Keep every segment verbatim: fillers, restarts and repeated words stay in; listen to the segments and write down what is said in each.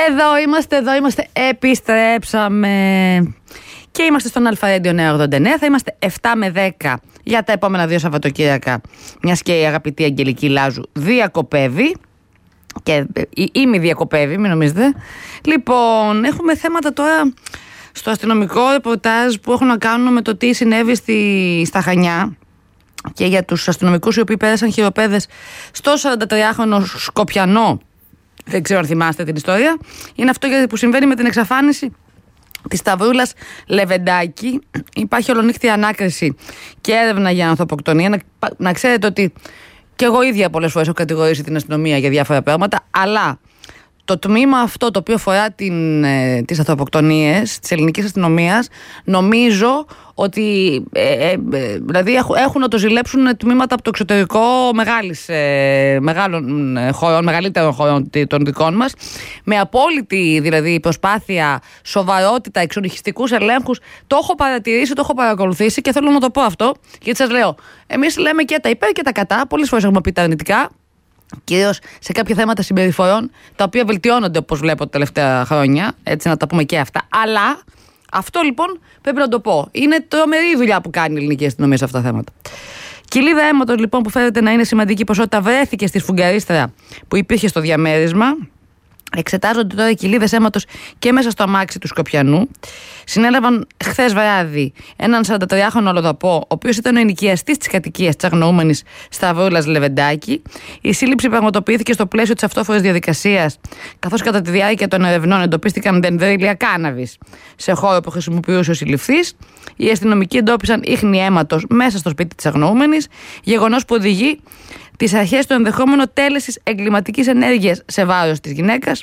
Εδώ είμαστε, εδώ είμαστε, επιστρέψαμε. Και είμαστε στον Αλφα Radio νέα ογδόντα εννέα. Θα είμαστε επτά με δέκα για τα επόμενα δύο Σαββατοκύριακα. Μιας και η αγαπητή Αγγελική Λάζου διακοπεύει. Και ή μη διακοπεύει, μην νομίζετε. Λοιπόν, έχουμε θέματα τώρα στο αστυνομικό ρεπορτάζ που έχουν να κάνουν με το τι συνέβη στη, στα Χανιά. Και για τους αστυνομικούς οι οποίοι πέρασαν χειροπέδες στο σαραντατριάχρονο Σκοπιανό. Δεν ξέρω αν θυμάστε την ιστορία. Είναι αυτό που συμβαίνει με την εξαφάνιση της Σταυρούλας Λεβεντάκη. Υπάρχει ολονύχτη ανάκριση και έρευνα για ανθρωποκτονία. Να, να ξέρετε ότι και εγώ ίδια πολλές φορές έχω κατηγορήσει την αστυνομία για διάφορα πράγματα, αλλά το τμήμα αυτό το οποίο αφορά την, ε, τις ανθρωποκτονίες της ελληνικής αστυνομίας, νομίζω ότι ε, ε, ε, δηλαδή έχουν να το ζηλέψουν τμήματα από το εξωτερικό μεγάλης, ε, μεγάλων χωρών, μεγαλύτερων χωρών των δικών μας, με απόλυτη δηλαδή προσπάθεια, σοβαρότητα, εξονυχιστικούς ελέγχους. Το έχω παρατηρήσει, το έχω παρακολουθήσει και θέλω να το πω αυτό, γιατί σας λέω, εμείς λέμε και τα υπέρ και τα κατά, πολλές φορές έχουμε πει τα αρνητικά. Κυρίως σε κάποια θέματα συμπεριφορών, τα οποία βελτιώνονται όπως βλέπω τα τελευταία χρόνια, έτσι να τα πούμε και αυτά. Αλλά αυτό λοιπόν πρέπει να το πω. Είναι τρομερή δουλειά που κάνει η ελληνική αστυνομία σε αυτά τα θέματα. Κοιλίδα αίματος λοιπόν που φαίνεται να είναι σημαντική ποσότητα βρέθηκε στη σφουγγαρίστρα που υπήρχε στο διαμέρισμα. Εξετάζονται τώρα οι κοιλίδες αίματος και μέσα στο αμάξι του Σκοπιανού. Συνέλαβαν χθες βράδυ έναν σαραντατριάχρονο αλλοδαπό, ο οποίος ήταν ο ενοικιαστής της κατοικίας της αγνοούμενης Σταυρούλας Λεβεντάκη. Η σύλληψη πραγματοποιήθηκε στο πλαίσιο της αυτόφορης διαδικασίας, καθώς κατά τη διάρκεια των ερευνών εντοπίστηκαν δενδρίλια κάναβης σε χώρο που χρησιμοποιούσε ο συλληφθής. Οι αστυνομικοί εντόπισαν ίχνη αίματος μέσα στο σπίτι της αγνοούμενης, γεγονός που οδηγεί τις αρχές του ενδεχόμενο τέλεσης εγκληματικής ενέργειας σε βάρος της γυναίκας.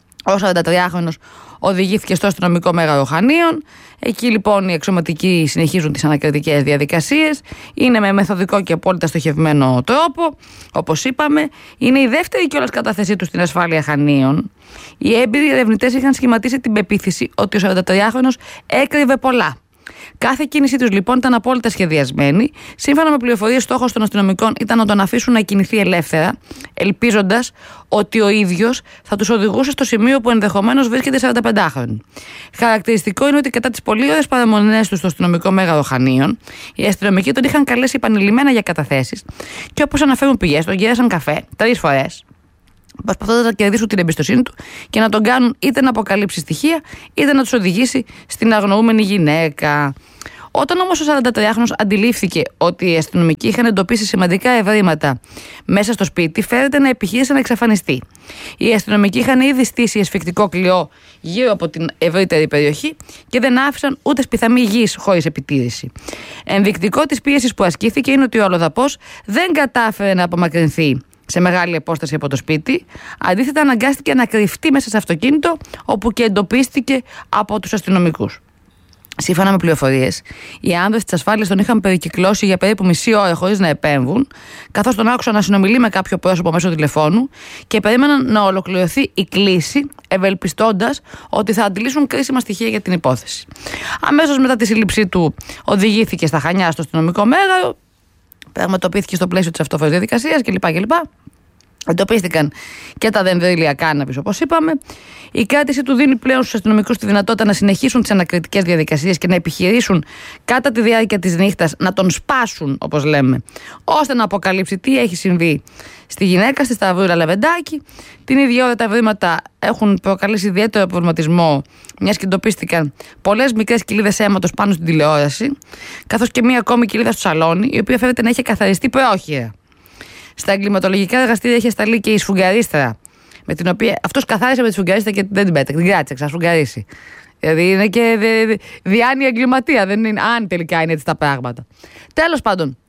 Ο σαραντατριάχρονος οδηγήθηκε στο αστυνομικό μέγαρο Χανίων. Εκεί λοιπόν οι αξιωματικοί συνεχίζουν τις ανακριτικές διαδικασίες. Είναι με μεθοδικό και απόλυτα στοχευμένο τρόπο. Όπως είπαμε, είναι η δεύτερη κιόλας κατάθεσή του στην ασφάλεια Χανίων. Οι έμπειροι ερευνητές είχαν σχηματίσει την πεποίθηση ότι ο σαραντατριάχρονος έκρυβε πολλά. Κάθε κίνησή τους λοιπόν ήταν απόλυτα σχεδιασμένη. Σύμφωνα με πληροφορίες, στόχος των αστυνομικών ήταν να τον αφήσουν να κινηθεί ελεύθερα, ελπίζοντας ότι ο ίδιος θα τους οδηγούσε στο σημείο που ενδεχομένως βρίσκεται σαρανταπεντάχρονη. Χαρακτηριστικό είναι ότι κατά τις πολύ ωραίες παραμονές του στο αστυνομικό μέγαρο Χανίων, οι αστυνομικοί τον είχαν καλέσει επανειλημμένα για καταθέσεις και όπως αναφέρουν πηγές, τον γύρασαν καφέ τρεις φορές, προσπαθώντας να κερδίσουν την εμπιστοσύνη του και να τον κάνουν είτε να αποκαλύψει στοιχεία, είτε να τους οδηγήσει στην αγνοούμενη γυναίκα. Όταν όμως ο σαραντατριάχρονος αντιλήφθηκε ότι οι αστυνομικοί είχαν εντοπίσει σημαντικά ευρήματα μέσα στο σπίτι, φέρεται να επιχείρησε να εξαφανιστεί. Οι αστυνομικοί είχαν ήδη στήσει εσφικτικό κλειό γύρω από την ευρύτερη περιοχή και δεν άφησαν ούτε σπιθαμή γης χωρίς επιτήρηση. Ενδεικτικό της πίεσης που ασκήθηκε είναι ότι ο αλλοδαπός δεν κατάφερε να απομακρυνθεί σε μεγάλη απόσταση από το σπίτι. Αντίθετα, αναγκάστηκε να κρυφτεί μέσα σε αυτοκίνητο, όπου και εντοπίστηκε από τους αστυνομικούς. Σύμφωνα με πληροφορίες, οι άνδρες της ασφάλειας τον είχαν περικυκλώσει για περίπου μισή ώρα χωρίς να επέμβουν, καθώς τον άκουσαν να συνομιλεί με κάποιο πρόσωπο μέσω τηλεφώνου και περίμεναν να ολοκληρωθεί η κλήση, ευελπιστώντας ότι θα αντλήσουν κρίσιμα στοιχεία για την υπόθεση. Αμέσως μετά τη σύλληψή του, οδηγήθηκε στα Χανιά στο αστυνομικό μέγαρο. Πραγματοποιήθηκε στο πλαίσιο της αυτόφορης διαδικασίας κλπ. κλπ. Εντοπίστηκαν και τα δενδρίλια κάναβης, όπως είπαμε. Η κράτηση του δίνει πλέον στους αστυνομικούς τη δυνατότητα να συνεχίσουν τις ανακριτικές διαδικασίες και να επιχειρήσουν κατά τη διάρκεια της νύχτας να τον σπάσουν, όπως λέμε, ώστε να αποκαλύψει τι έχει συμβεί στη γυναίκα, στη Σταυρούλα Λεβεντάκη. Την ίδια ώρα τα ευρήματα έχουν προκαλέσει ιδιαίτερο προβληματισμό, μιας και εντοπίστηκαν πολλές μικρές κοιλίδες αίματος πάνω στην τηλεόραση, καθώς και μία ακόμη κοιλίδα στο σαλόνι, η οποία φαίνεται να είχε καθαριστεί πρόχειρα. Στα εγκληματολογικά εργαστήρια είχε σταλεί και η σφουγγαρίστρα, με την οποία αυτός καθάρισε με τη σφουγγαρίστρα και δεν την πέταξε, την κράτησε, ξανασφουγγαρίσει. Δηλαδή είναι και διάνοια εγκληματία, δεν είναι, αν τελικά είναι έτσι τα πράγματα. Τέλος πάντων,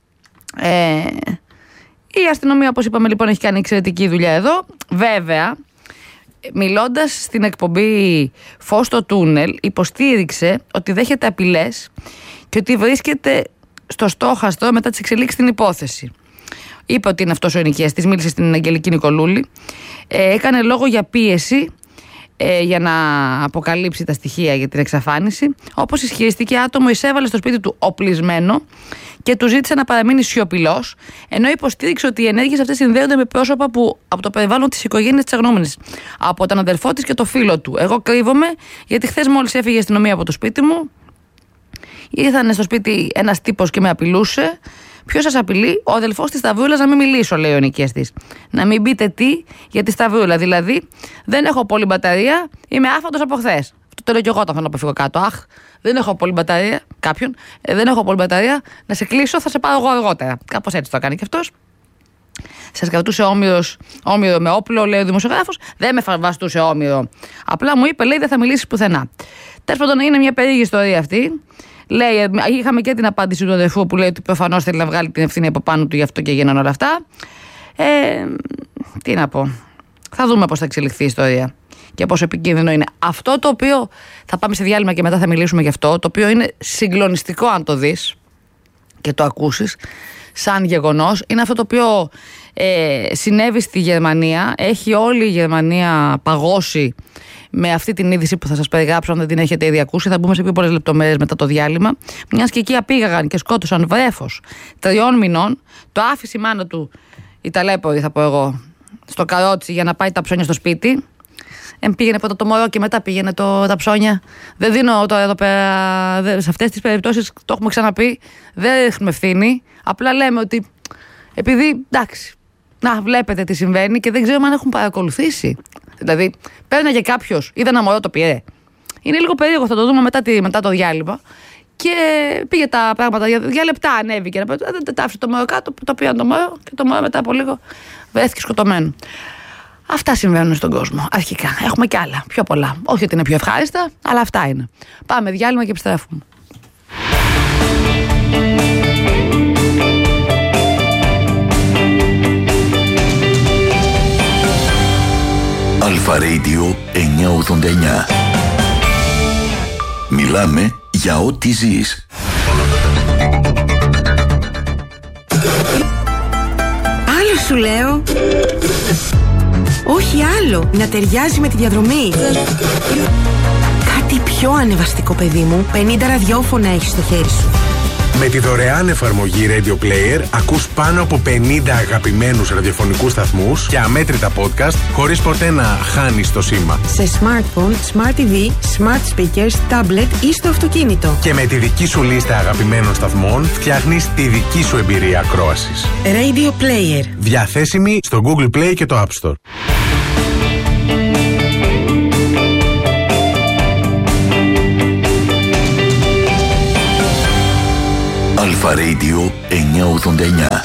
ε, η αστυνομία, όπως είπαμε, λοιπόν, έχει κάνει εξαιρετική δουλειά εδώ. Βέβαια, μιλώντας στην εκπομπή Φως στο Τούνελ, υποστήριξε ότι δέχεται απειλές και ότι βρίσκεται στο στόχαστρο μετά τις εξελίξεις στην υπόθεση. Είπε ότι είναι αυτός ο ενοικιαστής, μίλησε στην Αγγελική Νικολούλη. Ε, έκανε λόγο για πίεση ε, για να αποκαλύψει τα στοιχεία για την εξαφάνιση. Όπως ισχυριστήκε, άτομο εισέβαλε στο σπίτι του οπλισμένο και του ζήτησε να παραμείνει σιωπηλός, ενώ υποστήριξε ότι οι ενέργειες αυτές συνδέονται με πρόσωπα που από το περιβάλλον της οικογένειας της αγνοούμενης, από τον αδερφό της και το φίλο του. Εγώ κρύβομαι, γιατί χθες μόλις έφυγε η αστυνομία από το σπίτι μου, ήρθανε στο σπίτι ένας τύπος και με απειλούσε. Ποιος σας απειλεί? Ο αδελφός της Σταυρούλας, να μην μιλήσω, λέει ο ενοικιαστής της. Να μην πείτε τι για τη Σταυρούλα. Δηλαδή, δεν έχω πολύ μπαταρία, είμαι άφαντος από χθες. Αυτό το λέω και εγώ όταν θέλω να αποφύγω κάτω. Αχ, δεν έχω πολύ μπαταρία. Κάποιον, ε, δεν έχω πολύ μπαταρία. Να σε κλείσω, θα σε πάρω εγώ αργότερα. Κάπως έτσι το έκανε και αυτός. Σας κρατούσε όμηρος, όμηρο με όπλο, λέει ο δημοσιογράφος. Δεν με φαρβαστούσε όμηρο. Απλά μου είπε, λέει, δεν θα μιλήσεις πουθενά. Τέλος πάντων, είναι μια περίεργη ιστορία αυτή. Λέει, είχαμε και την απάντηση του αδερφού που λέει ότι προφανώς θέλει να βγάλει την ευθύνη από πάνω του, γι' αυτό και γίναν όλα αυτά. Ε, τι να πω. Θα δούμε πώς θα εξελιχθεί η ιστορία και πόσο επικίνδυνο είναι. Αυτό το οποίο. Θα πάμε σε διάλειμμα και μετά θα μιλήσουμε γι' αυτό. Το οποίο είναι συγκλονιστικό, αν το δεις και το ακούσεις, σαν γεγονός. Είναι αυτό το οποίο ε, συνέβη στη Γερμανία. Έχει όλη η Γερμανία παγώσει με αυτή την είδηση που θα σας περιγράψω, αν δεν την έχετε ήδη ακούσει. Θα μπούμε σε πιο πολλές λεπτομέρειες μετά το διάλειμμα. Μιας και εκεί απήγαγαν και σκότωσαν βρέφος τριών μηνών. Το άφησε η μάνα του, η ταλέπορη θα πω εγώ, στο καρότσι για να πάει τα ψώνια στο σπίτι. Ε, πήγαινε πρώτα το μωρό και μετά πήγαινε το, τα ψώνια. Δεν δίνω τώρα εδώ πέρα, δε, σε αυτές τις περιπτώσεις, το έχουμε ξαναπεί, δεν έχουμε ευθύνη. Απλά λέμε ότι επειδή, εντάξει, να βλέπετε τι συμβαίνει και δεν ξέρουμε αν έχουν παρακολουθήσει. Δηλαδή, παίρναγε κάποιος, είδε ένα μωρό, το πήρε. Είναι λίγο περίεργο, θα το δούμε μετά, τη, μετά το διάλειμμα. Και πήγε τα πράγματα για, για λεπτά, ανέβηκε. Δεν τα άφησε το μωρό κάτω, το πήραν το μωρό και το μωρό μετά από λίγο βρέθηκε σκοτωμένο. Αυτά συμβαίνουν στον κόσμο. Αρχικά. Έχουμε κι άλλα. Πιο πολλά. Όχι ότι είναι πιο ευχάριστα, αλλά αυτά είναι. Πάμε διάλειμμα και επιστρέφουμε. Αλφα Radio εννιακόσια ογδόντα εννιά. Μιλάμε για ό,τι ζεις. Άλλο σου λέω. Όχι άλλο. Να ταιριάζει με τη διαδρομή. Κάτι πιο ανεβαστικό, παιδί μου. πενήντα ραδιόφωνα έχεις στο χέρι σου. Με τη δωρεάν εφαρμογή Radio Player ακούς πάνω από πενήντα αγαπημένους ραδιοφωνικούς σταθμούς και αμέτρητα podcast χωρίς ποτέ να χάνεις το σήμα. Σε smartphone, smart τι βι, smart speakers, tablet ή στο αυτοκίνητο. Και με τη δική σου λίστα αγαπημένων σταθμών φτιάχνεις τη δική σου εμπειρία ακρόασης. Radio Player. Διαθέσιμη στο Google Play και το App Store. Αλφα Radio εννιακόσια ογδόντα εννιά.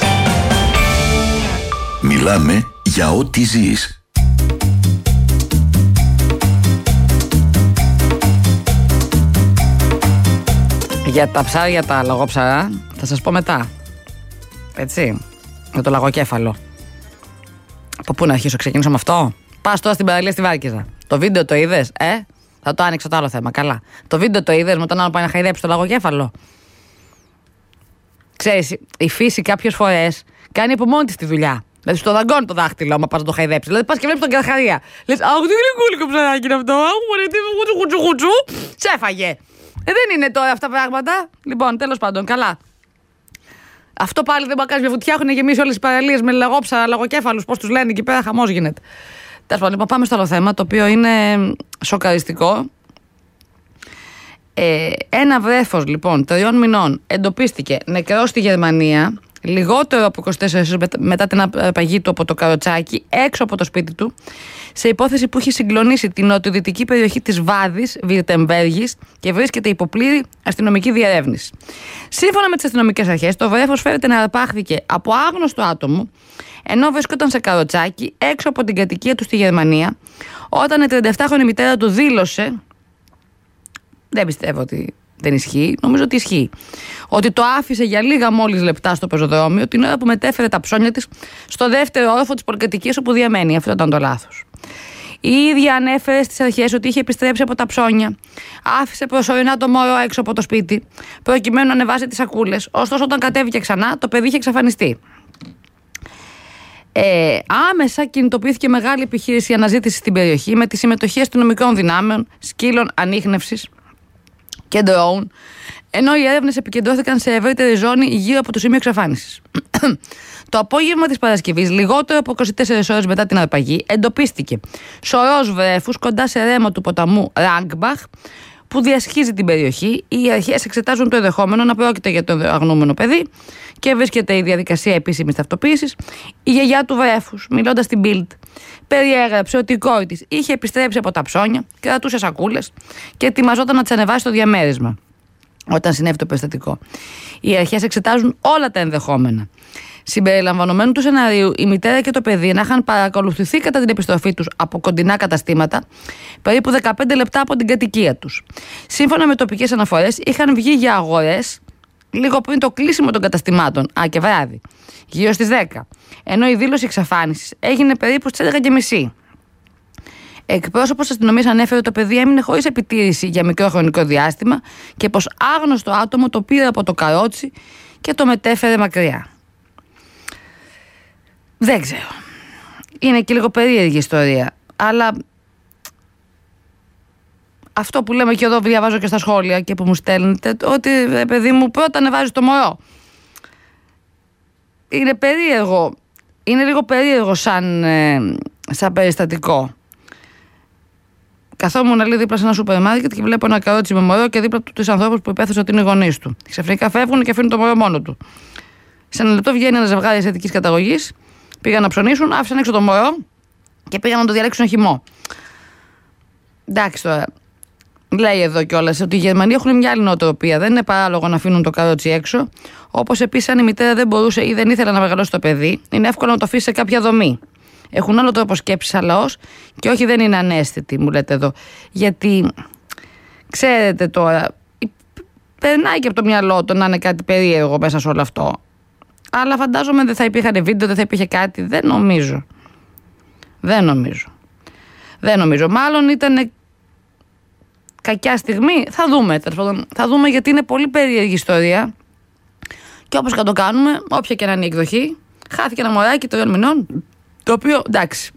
Μιλάμε για ό,τι ζεις. Για τα ψάρια, τα λαγόψαρα, θα σας πω μετά. Έτσι, με το λαγοκέφαλο. Από πού να αρχίσω, ξεκινήσω με αυτό? Πας τώρα στην παραλία στη Βάρκηζα. Το βίντεο το είδες, ε? Θα το άνοιξω το άλλο θέμα, καλά. Το βίντεο το είδες με τον άλλο πάει να χαϊδέψει το λαγοκέφαλο? Ξέρεις, η φύση κάποιες φορές κάνει από μόνη της τη δουλειά. Δηλαδή στο δαγκώνει το δάχτυλο, άμα πας να το χαϊδέψεις. Δηλαδή πας και βλέπεις τον καρχαρία. Λες, αχ, τι γλυκούλικο ψαράκι είναι αυτό. Αχ, μωρέ, τι χουτσου-χουτσου. Σε έφαγε. Ε, δεν είναι τώρα αυτά πράγματα. Λοιπόν, τέλος πάντων, καλά. Αυτό πάλι δεν μπορεί να κάνει μια βουτιά. Έχουν γεμίσει όλες τις παραλίες με λαγόψαρα, λαγοκέφαλους. Πώς τους λένε εκεί πέρα, χαμός γίνεται. Τέλος πάντων, λοιπόν, πάμε στο άλλο θέμα, το οποίο είναι σοκαριστικό. Ε, ένα βρέφος λοιπόν τριών μηνών εντοπίστηκε νεκρό στη Γερμανία, λιγότερο από είκοσι τέσσερις ώρες μετά την απαγή του από το καροτσάκι, έξω από το σπίτι του, σε υπόθεση που έχει συγκλονίσει την νοτιοδυτική περιοχή της Βάδης, Βιρτεμβέργης, και βρίσκεται υπό πλήρη αστυνομική διερεύνηση. Σύμφωνα με τις αστυνομικές αρχές, το βρέφος φέρεται να αρπάχθηκε από άγνωστο άτομο, ενώ βρίσκονταν σε καροτσάκι έξω από την κατοικία του στη Γερμανία, όταν η τριανταεφτάχρονη μητέρα του δήλωσε. Δεν πιστεύω ότι δεν ισχύει, νομίζω ότι ισχύει. Ότι το άφησε για λίγα μόλις λεπτά στο πεζοδρόμιο την ώρα που μετέφερε τα ψώνια της στο δεύτερο όροφο της πολυκατοικίας όπου διαμένει. Αυτό ήταν το λάθος. Η ίδια ανέφερε στις αρχές ότι είχε επιστρέψει από τα ψώνια, άφησε προσωρινά το μωρό έξω από το σπίτι, προκειμένου να ανεβάσει τις σακούλες. Ωστόσο, όταν κατέβηκε ξανά, το παιδί είχε εξαφανιστεί. Ε, άμεσα κινητοποιήθηκε μεγάλη επιχείρηση αναζήτηση στην περιοχή με τη συμμετοχή αστυνομικών δυνάμεων, σκύλων ανίχνευσης και ντρόουν, ενώ οι έρευνες επικεντρώθηκαν σε ευρύτερη ζώνη γύρω από το σημείο εξαφάνισης. Το απόγευμα της Παρασκευής, λιγότερο από είκοσι τέσσερις ώρες μετά την αρπαγή, εντοπίστηκε σωρός βρέφους κοντά σε ρέμο του ποταμού Ράγκμπαχ που διασχίζει την περιοχή. Οι αρχές εξετάζουν το ενδεχόμενο να πρόκειται για το αγνοούμενο παιδί και βρίσκεται η διαδικασία επίσημης ταυτοποίησης. Η γιαγιά του βρέφους, μιλώντας στην Bild, περιέγραψε ότι η κόρη της είχε επιστρέψει από τα ψώνια, κρατούσε σακούλες και ετοιμαζόταν να τις ανεβάσει στο διαμέρισμα όταν συνέβη το περιστατικό. Οι αρχές εξετάζουν όλα τα ενδεχόμενα. Συμπεριλαμβανομένου του σενάριου, η μητέρα και το παιδί να είχαν παρακολουθηθεί κατά την επιστροφή τους από κοντινά καταστήματα, περίπου δεκαπέντε λεπτά από την κατοικία τους. Σύμφωνα με τοπικές αναφορές, είχαν βγει για αγορές λίγο πριν το κλείσιμο των καταστημάτων, α και βράδυ, γύρω στις δέκα, ενώ η δήλωση εξαφάνισης έγινε περίπου στις έντεκα και μισή. Εκπρόσωπος της αστυνομίας ανέφερε ότι το παιδί έμεινε χωρίς επιτήρηση για μικρό χρονικό διάστημα και πως άγνωστο άτομο το πήρε από το καρότσι και το μετέφερε μακριά. Δεν ξέρω. Είναι και λίγο περίεργη ιστορία. Αλλά αυτό που λέμε και εδώ, διαβάζω και στα σχόλια και που μου στέλνετε, ότι παιδί μου πρώτα ανεβάζει το μωρό. Είναι περίεργο. Είναι λίγο περίεργο σαν, ε, σαν περιστατικό. Καθόμουν λίγο δίπλα σε ένα σούπερ μάρκετ και βλέπω ένα καρότσι με μωρό και δίπλα του τους ανθρώπους που υπέθεσαν ότι είναι οι γονείς του. Ξαφνικά φεύγουν και αφήνουν το μωρό μόνο του. Σε ένα λεπτό βγαίνει ένα ζευγάρι ασιατικής καταγωγής. Πήγαν να ψωνίσουν, άφησαν έξω το μωρό και πήγαν να το διαλέξουν χυμό. Εντάξει τώρα. Λέει εδώ κιόλας ότι οι Γερμανοί έχουν μια άλλη νοοτροπία. Δεν είναι παράλογο να αφήνουν το καρότσι έξω. Όπως επίσης, αν η μητέρα δεν μπορούσε ή δεν ήθελε να μεγαλώσει το παιδί, είναι εύκολο να το αφήσει σε κάποια δομή. Έχουν άλλο τρόπο σκέψης σαν λαός και όχι, δεν είναι ανέστητοι, μου λέτε εδώ. Γιατί ξέρετε τώρα, περνάει και από το μυαλό του να είναι κάτι περίεργο μέσα σε όλο αυτό. Αλλά φαντάζομαι δεν θα υπήρχαν βίντεο, δεν θα υπήρχε κάτι. Δεν νομίζω. Δεν νομίζω. Δεν νομίζω. Μάλλον ήταν κακιά στιγμή. Θα δούμε. Θα δούμε, γιατί είναι πολύ περίεργη ιστορία. Και όπως και να το κάνουμε, όποια και να είναι η εκδοχή, χάθηκε ένα μωράκι τριών μηνών. Το οποίο, εντάξει,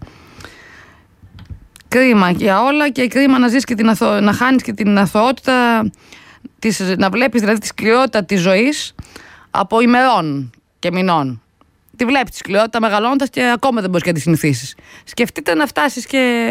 κρίμα για όλα και κρίμα να ζεις και την αθω... να χάνεις και την αθωότητα, της... να βλέπεις δηλαδή τη σκληρότητα της ζωής από ημερών και μηνών. Τη βλέπεις τη σκληρότητα μεγαλώνοντας και ακόμα δεν μπορείς και να τη συνηθίσεις. Σκεφτείτε να φτάσεις και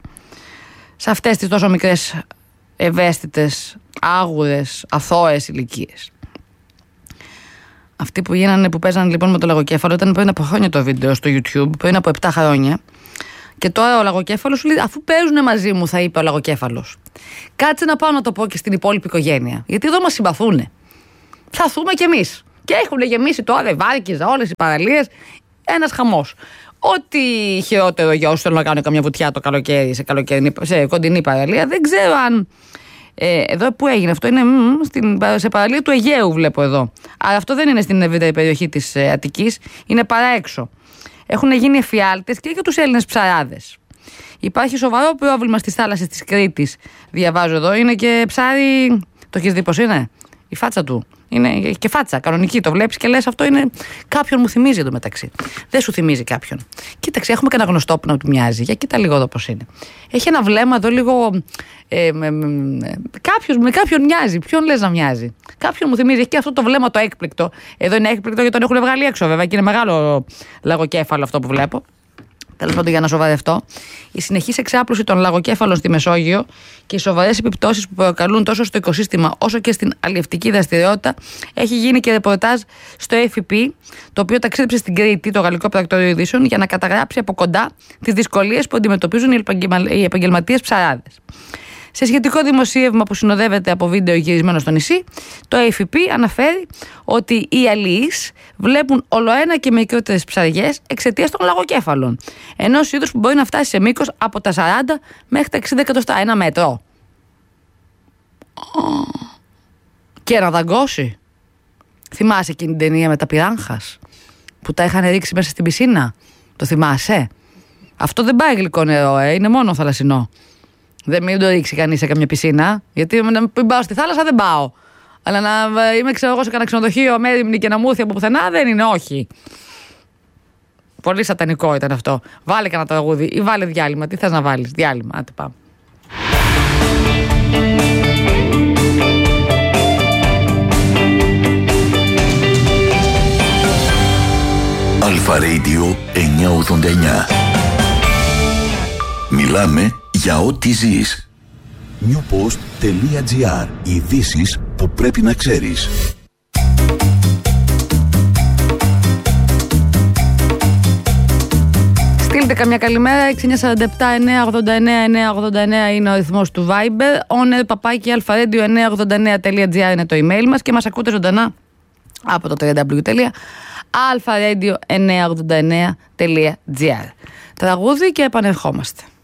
σε αυτές τις τόσο μικρές, ευαίσθητες, άγουρες, αθώες ηλικίες. Αυτοί που γίνανε, που παίζανε λοιπόν με το λαγοκέφαλο, ήταν πριν από χρόνια το βίντεο στο YouTube, πριν από επτά χρόνια. Και τώρα ο λαγοκέφαλος σου λέει: αφού παίζουν μαζί μου, θα είπε ο λαγοκέφαλος, κάτσε να πάω να το πω και στην υπόλοιπη οικογένεια. Γιατί εδώ μας συμπαθούνε. Θα έρθουμε κι εμείς. Και έχουν γεμίσει τώρα οι Βάρκιζα, όλες οι παραλίες. Ένας χαμός. Ό,τι χειρότερο για όσους θέλουν να κάνουν καμιά βουτιά το καλοκαίρι σε, καλοκαίρι, σε κοντινή παραλία. Δεν ξέρω αν. Ε, εδώ που έγινε αυτό είναι μ, στην, σε παραλία του Αιγαίου, βλέπω εδώ. Αλλά αυτό δεν είναι στην ευρύτερη περιοχή της ε, Αττικής, είναι παρά έξω. Έχουν γίνει εφιάλτες και για τους Έλληνες ψαράδες. Υπάρχει σοβαρό πρόβλημα στις θάλασσες της Κρήτης. Διαβάζω εδώ, είναι και ψάρι. Το έχεις δει πως είναι? Η φάτσα του. Είναι και φάτσα, κανονική. Το βλέπεις και λες, αυτό είναι. Κάποιον μου θυμίζει εντωμεταξύ. Δεν σου θυμίζει κάποιον. Κοίταξε, έχουμε και ένα γνωστό που να του μοιάζει. Για κοίτα λίγο εδώ πώς είναι. Έχει ένα βλέμμα εδώ λίγο. Ε, με, με, κάποιος, με κάποιον μοιάζει. Ποιον λες να μοιάζει? Κάποιον μου θυμίζει. Έχει και αυτό το βλέμμα το έκπληκτο. Εδώ είναι έκπληκτο γιατί τον έχουν βγάλει έξω βέβαια και είναι μεγάλο λαγοκέφαλο αυτό που βλέπω. Τέλος πάντων, για να σοβαρευτώ, η συνεχής εξάπλωση των λαγοκέφαλων στη Μεσόγειο και οι σοβαρές επιπτώσεις που προκαλούν τόσο στο οικοσύστημα όσο και στην αλλιευτική δραστηριότητα, έχει γίνει και ρεπορτάζ στο εφ πι, το οποίο ταξίδεψε στην Κρήτη, το Γαλλικό Πρακτορείο Ειδήσεων, για να καταγράψει από κοντά τις δυσκολίες που αντιμετωπίζουν οι επαγγελματίες ψαράδες. Σε σχετικό δημοσίευμα που συνοδεύεται από βίντεο γυρισμένο στο νησί, το εφ πι αναφέρει ότι οι αλληλείς βλέπουν ολοένα και μικρότερες ψαριές εξαιτίας των λαγοκέφαλων. Ενός είδους που μπορεί να φτάσει σε μήκος από τα σαράντα μέχρι τα εξήντα εκατοστά, ένα μέτρο. Και να δαγκώσει. Θυμάσαι εκείνη την ταινία με τα πυράγχας που τα είχαν ρίξει μέσα στην πισίνα? Το θυμάσαι? Αυτό δεν πάει γλυκό νερό, ε, είναι μόνο θαλασσινό. Δεν μην το ρίξει κανείς σε καμιά πισίνα, γιατί να μην πάω στη θάλασσα δεν πάω. Αλλά να είμαι, ξέρω εγώ, σε κανένα ξενοδοχείο, μέριμνη και να μου έρθει από πουθενά, δεν είναι, όχι. Πολύ σατανικό ήταν αυτό. Βάλε κανένα τραγούδι ή βάλε διάλειμμα. Τι θες να βάλεις? Διάλειμμα. Άντε πάμε. Αλφα Radio εννιακόσια ογδόντα εννιά. Μιλάμε για ό,τι ζεις. newpost.gr. Ειδήσεις που πρέπει να ξέρεις. Στείλτε καμιά καλημέρα. έξι εννιά τέσσερα επτά εννιά ογδόντα εννιά εννιά ογδόντα εννιά είναι ο αριθμός του Viber. on παπάκι αλφαρέντιο εννιακόσια ογδόντα εννιά τελεία τζι άρ είναι το email μας και μας ακούτε ζωντανά από το double-u double-u double-u τελεία αλφαρέντιο εννιακόσια ογδόντα εννιά τελεία τζι άρ. Τραγούδι και επανερχόμαστε.